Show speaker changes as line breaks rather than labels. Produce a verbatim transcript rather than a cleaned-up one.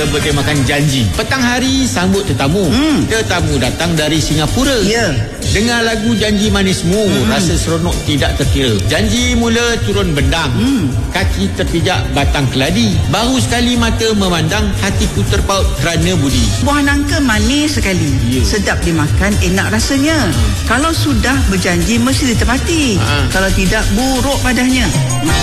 kita bertemakan janji. Petang hari sambut tetamu. Hmm. Tetamu datang dari Singapura.
Ya.
Dengar lagu Janji Manismu, hmm. rasa seronok tidak terkira. Janji mula turun bendang. Hmm. Kaki terpijak batang keladi. Baru sekali mata memandang, hatiku terpaut kerana budi.
Buah nangka manis sekali. Ya. Sedap dimakan, enak rasanya. Hmm. Kalau sudah berjanji mesti ditepati. Ha. Kalau tidak, buruk padanya.